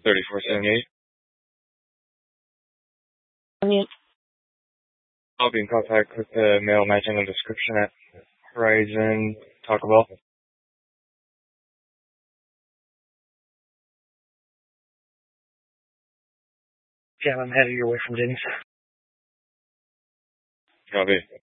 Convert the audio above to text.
3478. Yeah. I'll be in contact with the mail matching the description at Horizon Taco Bell. Yeah, I'm headed your way from Denny's. Copy.